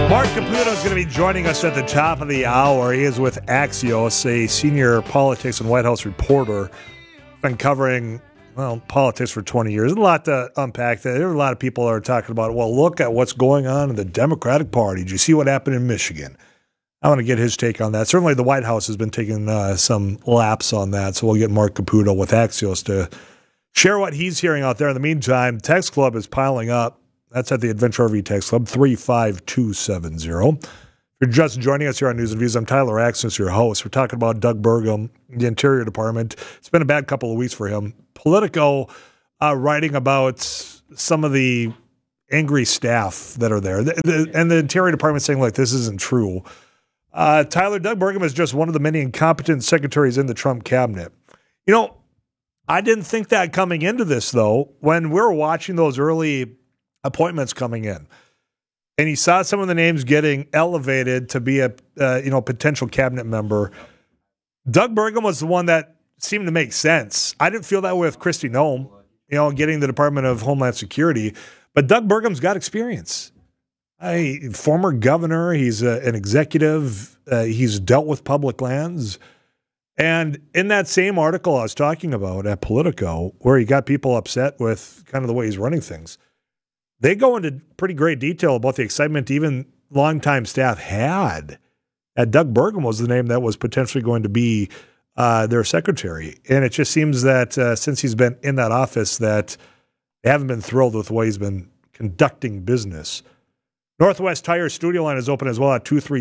Mark Caputo is going to be joining us at the top of the hour. He is with Axios, a senior politics and White House reporter. Been covering, politics for 20 years. A lot to unpack there. There are a lot of people that are talking about, look at what's going on in the Democratic Party. Did you see what happened in Michigan? I want to get his take on that. Certainly the White House has been taking some laps on that, so we'll get Mark Caputo with Axios to share what he's hearing out there. In the meantime, Text Club is piling up. That's at the Adventure RV Text Club, 35270. If you're just joining us here on News and Views, I'm Tyler Axios, your host. We're talking about Doug Burgum, the Interior Department. It's been a bad couple of weeks for him. Politico writing about some of the angry staff that are there. And the Interior Department saying, this isn't true. Tyler, Doug Burgum is just one of the many incompetent secretaries in the Trump cabinet. I didn't think that coming into this, though, when we were watching those early appointments coming in, and you saw some of the names getting elevated to be a potential cabinet member. Doug Burgum was the one that seemed to make sense. I didn't feel that way with Kristi Noem, getting the Department of Homeland Security, but Doug Burgum's got experience. Former governor, he's an executive, he's dealt with public lands. And in that same article I was talking about at Politico, where he got people upset with kind of the way he's running things, they go into pretty great detail about the excitement even longtime staff had. And Doug Burgum was the name that was potentially going to be their secretary. And it just seems that since he's been in that office that they haven't been thrilled with the way he's been conducting business. Northwest Tire studio line is open as well at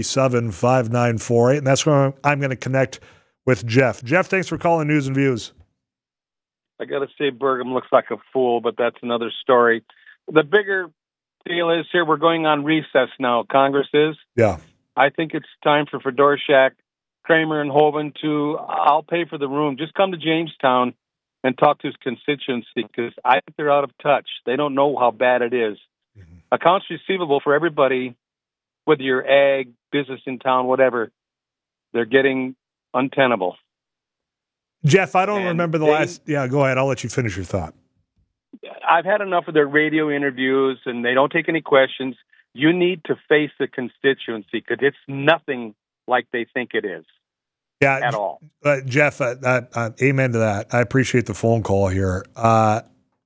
237-5948. And that's where I'm going to connect with Jeff. Jeff, thanks for calling News and Views. I got to say Burgum looks like a fool, but that's another story. The bigger deal is here we're going on recess now. Congress is. Yeah. I think it's time for Fedorchak, Kramer, and Hoeven I'll pay for the room. Just come to Jamestown and talk to his constituency because I think they're out of touch. They don't know how bad it is. Mm-hmm. Accounts receivable for everybody, whether you're ag, business in town, whatever, they're getting untenable. Jeff, I don't remember the last. Yeah, go ahead. I'll let you finish your thought. I've had enough of their radio interviews, and they don't take any questions. You need to face the constituency because it's nothing like they think it is. Yeah, at all. Jeff, amen to that. I appreciate the phone call here. Town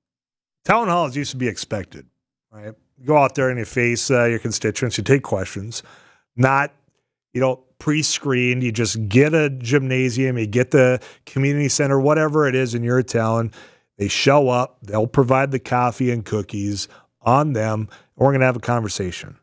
halls used to be expected, right? You go out there and you face your constituents. You take questions, not pre-screened. You just get a gymnasium, you get the community center, whatever it is in your town. They show up, they'll provide the coffee and cookies on them, and we're going to have a conversation.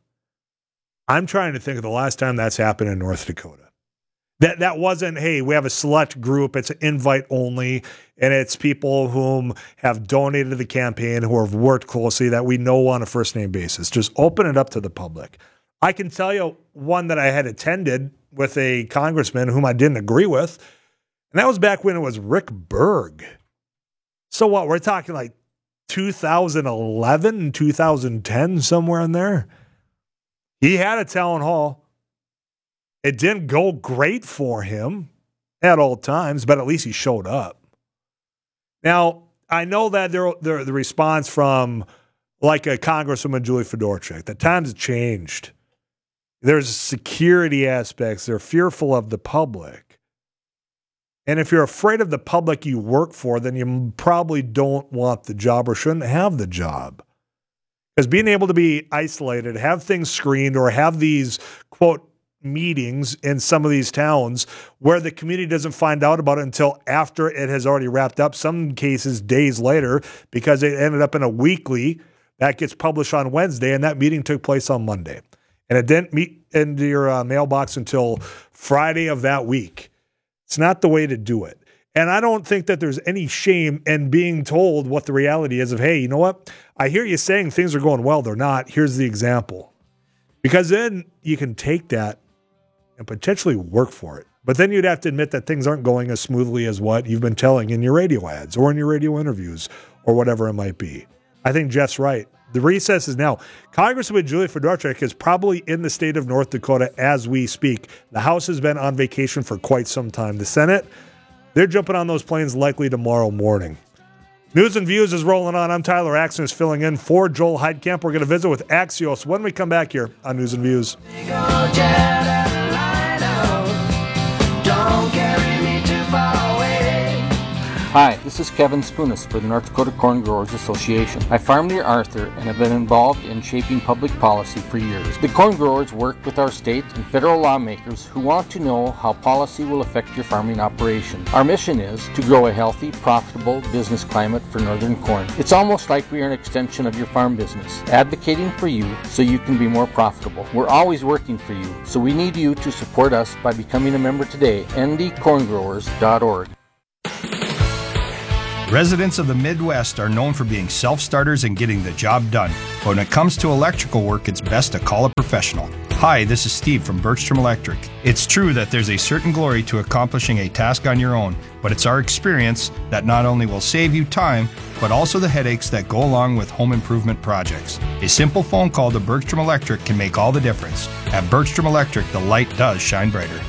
I'm trying to think of the last time that's happened in North Dakota. That wasn't, hey, we have a select group, it's an invite only, and it's people whom have donated to the campaign, who have worked closely, that we know on a first-name basis. Just open it up to the public. I can tell you one that I had attended with a congressman whom I didn't agree with, and that was back when it was Rick Berg. So what, we're talking like 2011, 2010, somewhere in there. He had a town hall. It didn't go great for him at all times, but at least he showed up. Now, I know that the response from like a Congresswoman Julie Fedorchak, that times have changed. There's security aspects. They're fearful of the public. And if you're afraid of the public you work for, then you probably don't want the job or shouldn't have the job. Because being able to be isolated, have things screened, or have these, quote, meetings in some of these towns where the community doesn't find out about it until after it has already wrapped up, some cases days later, because it ended up in a weekly that gets published on Wednesday, and that meeting took place on Monday. And it didn't meet into your mailbox until Friday of that week. It's not the way to do it. And I don't think that there's any shame in being told what the reality is of, hey, you know what? I hear you saying things are going well. They're not. Here's the example. Because then you can take that and potentially work for it. But then you'd have to admit that things aren't going as smoothly as what you've been telling in your radio ads or in your radio interviews or whatever it might be. I think Jeff's right. The recess is now. Congresswoman Julie Fedorchak is probably in the state of North Dakota as we speak. The House has been on vacation for quite some time. The Senate, they're jumping on those planes likely tomorrow morning. News and Views is rolling on. I'm Tyler Axon is filling in for Joel Heidkamp. We're going to visit with Axios when we come back here on News and Views. Hi, this is Kevin Spoonis for the North Dakota Corn Growers Association. I farm near Arthur and have been involved in shaping public policy for years. The corn growers work with our state and federal lawmakers who want to know how policy will affect your farming operation. Our mission is to grow a healthy, profitable business climate for northern corn. It's almost like we are an extension of your farm business, advocating for you so you can be more profitable. We're always working for you, so we need you to support us by becoming a member today. ndcorngrowers.org. Residents of the Midwest are known for being self-starters and getting the job done. But when it comes to electrical work, it's best to call a professional. Hi, this is Steve from Bergstrom Electric. It's true that there's a certain glory to accomplishing a task on your own, but it's our experience that not only will save you time, but also the headaches that go along with home improvement projects. A simple phone call to Bergstrom Electric can make all the difference. At Bergstrom Electric, the light does shine brighter.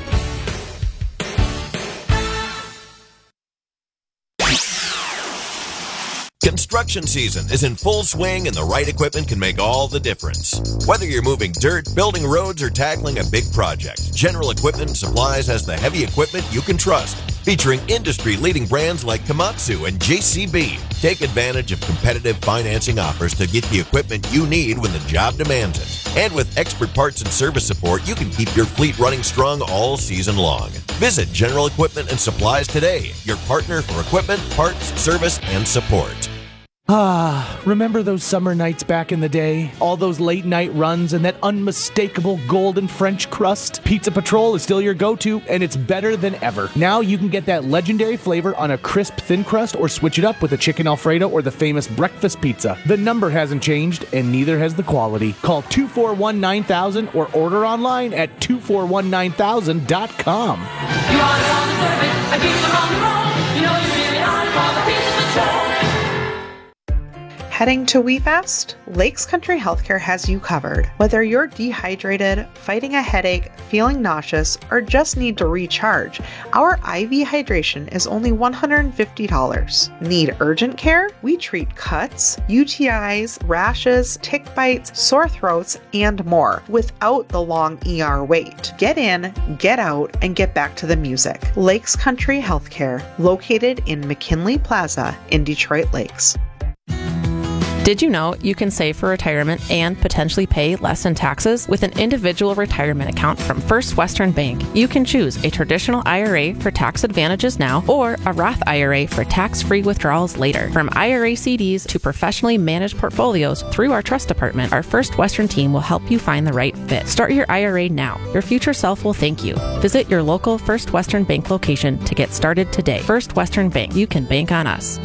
Construction season is in full swing and the right equipment can make all the difference. Whether you're moving dirt, building roads, or tackling a big project, General Equipment and Supplies has the heavy equipment you can trust. Featuring industry-leading brands like Komatsu and JCB. Take advantage of competitive financing offers to get the equipment you need when the job demands it. And with expert parts and service support, you can keep your fleet running strong all season long. Visit General Equipment and Supplies today, your partner for equipment, parts, service, and support. Remember those summer nights back in the day? All those late night runs and that unmistakable golden French crust? Pizza Patrol is still your go-to, and it's better than ever. Now you can get that legendary flavor on a crisp thin crust or switch it up with a chicken Alfredo or the famous breakfast pizza. The number hasn't changed, and neither has the quality. Call 241-9000 or order online at 2419000.com. You are on the surface, I keep them on the road. You know you're really on it for the Pizza Patrol. Heading to WeFast? Lakes Country Healthcare has you covered. Whether you're dehydrated, fighting a headache, feeling nauseous, or just need to recharge, our IV hydration is only $150. Need urgent care? We treat cuts, UTIs, rashes, tick bites, sore throats, and more without the long ER wait. Get in, get out, and get back to the music. Lakes Country Healthcare, located in McKinley Plaza in Detroit Lakes. Did you know you can save for retirement and potentially pay less in taxes with an individual retirement account from First Western Bank? You can choose a traditional IRA for tax advantages now or a Roth IRA for tax-free withdrawals later. From IRA CDs to professionally managed portfolios through our trust department, our First Western team will help you find the right fit. Start your IRA now. Your future self will thank you. Visit your local First Western Bank location to get started today. First Western Bank. You can bank on us.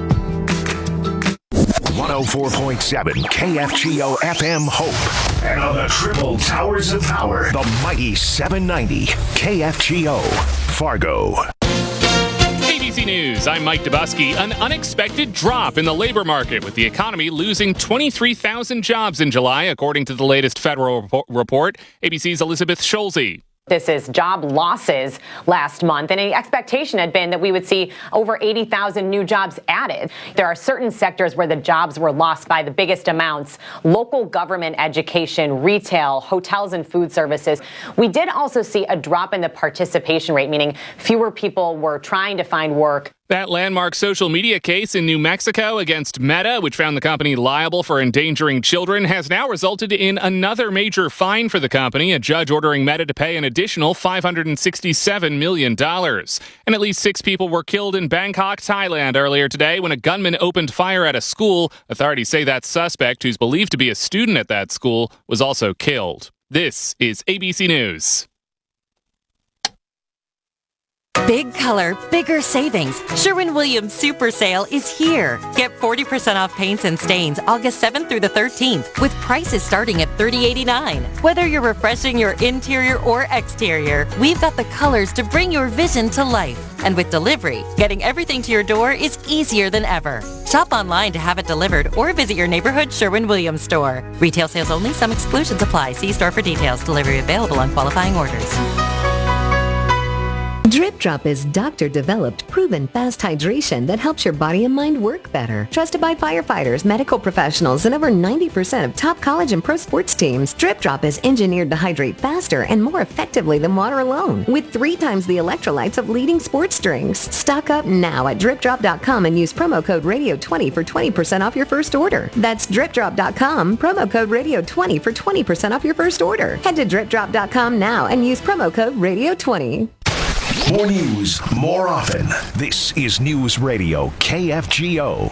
104.7 KFGO FM Hope. And on the triple towers of power, the mighty 790 KFGO Fargo. ABC News, I'm Mike Dubusky. An unexpected drop in the labor market, with the economy losing 23,000 jobs in July, according to the latest federal report. ABC's Elizabeth Scholze. This is job losses last month, and the expectation had been that we would see over 80,000 new jobs added. There are certain sectors where the jobs were lost by the biggest amounts: local government, education, retail, hotels, and food services. We did also see a drop in the participation rate, meaning fewer people were trying to find work. That landmark social media case in New Mexico against Meta, which found the company liable for endangering children, has now resulted in another major fine for the company, a judge ordering Meta to pay an additional $567 million. And at least 6 people were killed in Bangkok, Thailand earlier today when a gunman opened fire at a school. Authorities say that suspect, who's believed to be a student at that school, was also killed. This is ABC News. Big color, bigger savings. Sherwin-Williams Super Sale is here. Get 40% off paints and stains August 7th through the 13th with prices starting at $30.89. Whether you're refreshing your interior or exterior, we've got the colors to bring your vision to life. And with delivery, getting everything to your door is easier than ever. Shop online to have it delivered or visit your neighborhood Sherwin-Williams store. Retail sales only. Some exclusions apply. See store for details. Delivery available on qualifying orders. Drip Drop is doctor-developed, proven fast hydration that helps your body and mind work better. Trusted by firefighters, medical professionals, and over 90% of top college and pro sports teams, Drip Drop is engineered to hydrate faster and more effectively than water alone, with 3 times the electrolytes of leading sports drinks. Stock up now at DripDrop.com and use promo code Radio20 for 20% off your first order. That's DripDrop.com, promo code Radio20 for 20% off your first order. Head to DripDrop.com now and use promo code Radio20. More news, more often. This is News Radio KFGO.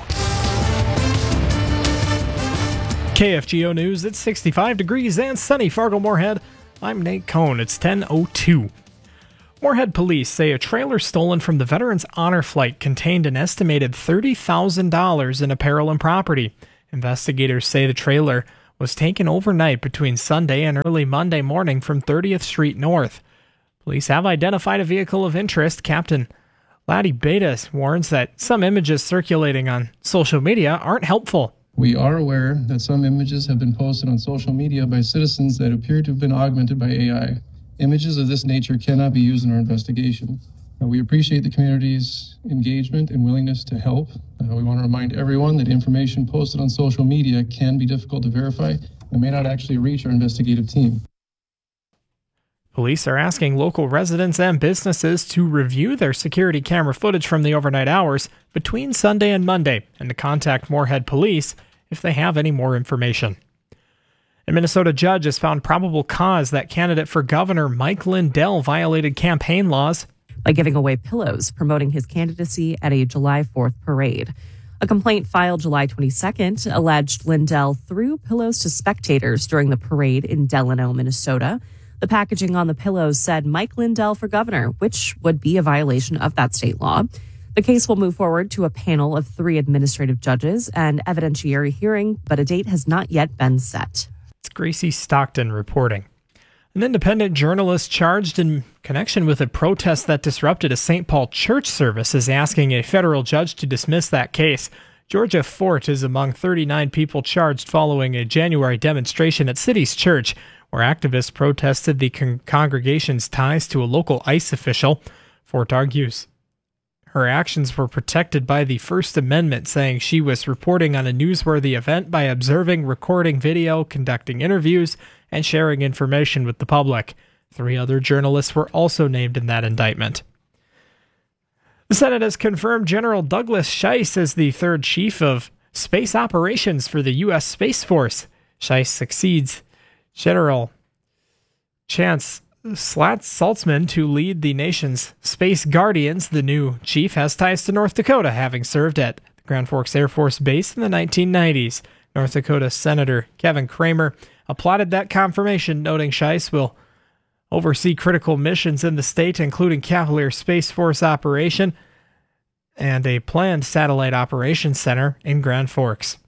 KFGO News, it's 65 degrees and sunny Fargo-Moorhead. I'm Nate Cohn. It's 10:02. Moorhead police say a trailer stolen from the Veterans Honor Flight contained an estimated $30,000 in apparel and property. Investigators say the trailer was taken overnight between Sunday and early Monday morning from 30th Street North. Police have identified a vehicle of interest. Captain Laddie Beta warns that some images circulating on social media aren't helpful. We are aware that some images have been posted on social media by citizens that appear to have been augmented by AI. Images of this nature cannot be used in our investigation. We appreciate the community's engagement and willingness to help. We want to remind everyone that information posted on social media can be difficult to verify and may not actually reach our investigative team. Police are asking local residents and businesses to review their security camera footage from the overnight hours between Sunday and Monday and to contact Moorhead Police if they have any more information. A Minnesota judge has found probable cause that candidate for governor Mike Lindell violated campaign laws by giving away pillows promoting his candidacy at a July 4th parade. A complaint filed July 22nd alleged Lindell threw pillows to spectators during the parade in Delano, Minnesota. The packaging on the pillows said Mike Lindell for governor, which would be a violation of that state law. The case will move forward to a panel of 3 administrative judges and evidentiary hearing, but a date has not yet been set. It's Gracie Stockton reporting. An independent journalist charged in connection with a protest that disrupted a St. Paul church service is asking a federal judge to dismiss that case. Georgia Fort is among 39 people charged following a January demonstration at City's Church, where activists protested the congregation's ties to a local ICE official. Fort argues her actions were protected by the First Amendment, saying she was reporting on a newsworthy event by observing, recording video, conducting interviews, and sharing information with the public. 3 other journalists were also named in that indictment. The Senate has confirmed General Douglas Scheisse as the 3rd chief of space operations for the U.S. Space Force. Scheisse succeeds General Chance Saltzman to lead the nation's Space Guardians. The new chief has ties to North Dakota, having served at the Grand Forks Air Force Base in the 1990s. North Dakota Senator Kevin Cramer applauded that confirmation, noting Scheisse will oversee critical missions in the state, including Cavalier Space Force operation and a planned satellite operations center in Grand Forks.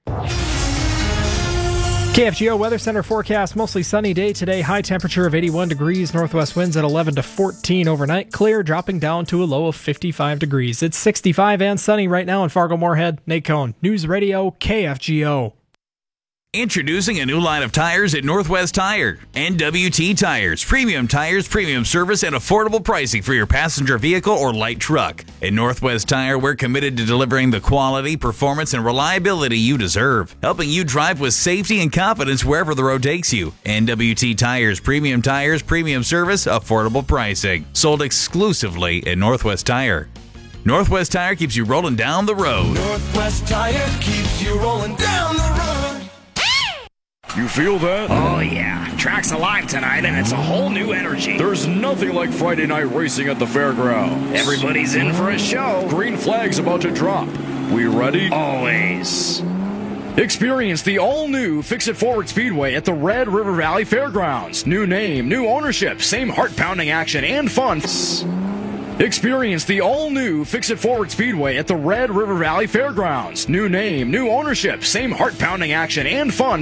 KFGO Weather Center forecast, mostly sunny day today. High temperature of 81 degrees. Northwest winds at 11 to 14 overnight. Clear, dropping down to a low of 55 degrees. It's 65 and sunny right now in Fargo-Moorhead. Nate Cohn, News Radio KFGO. Introducing a new line of tires at Northwest Tire. NWT Tires. Premium tires, premium service, and affordable pricing for your passenger vehicle or light truck. At Northwest Tire, we're committed to delivering the quality, performance, and reliability you deserve, helping you drive with safety and confidence wherever the road takes you. NWT Tires, premium service, affordable pricing. Sold exclusively at Northwest Tire. Northwest Tire keeps you rolling down the road. Northwest Tire keeps you rolling down the road. You feel that? Oh yeah, track's alive tonight and it's a whole new energy. There's nothing like Friday night racing at the fairgrounds. Everybody's in for a show. Green flag's about to drop. We ready? Always. Experience the all-new Fix-It Forward Speedway at the Red River Valley Fairgrounds. New name, new ownership, same heart-pounding action and fun. Experience the all-new Fix-It Forward Speedway at the Red River Valley Fairgrounds. New name, new ownership, same heart-pounding action and fun.